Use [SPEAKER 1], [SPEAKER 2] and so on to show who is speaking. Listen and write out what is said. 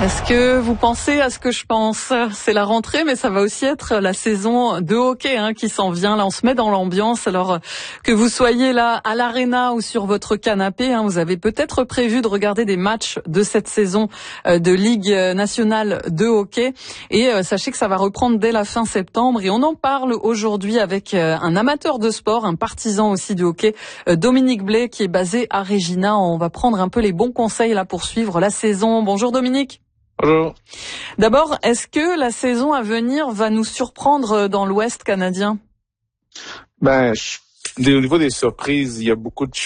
[SPEAKER 1] Est-ce que vous pensez à ce que je pense? C'est la rentrée, mais ça va aussi être la saison de hockey qui s'en vient. Là, on se met dans l'ambiance. Alors que vous soyez là à l'Arena ou sur votre canapé, vous avez peut-être prévu de regarder des matchs de cette saison de Ligue nationale de hockey. Et sachez que ça va reprendre dès la fin septembre. Et on en parle aujourd'hui avec un amateur de sport, un partisan aussi du hockey, Dominique Blais, qui est basé à Regina. On va prendre un peu les bons conseils là pour suivre la saison. Bonjour Dominique.
[SPEAKER 2] Bonjour.
[SPEAKER 1] D'abord, est-ce que la saison à venir va nous surprendre dans l'Ouest canadien?
[SPEAKER 2] Au niveau des surprises, il y a beaucoup de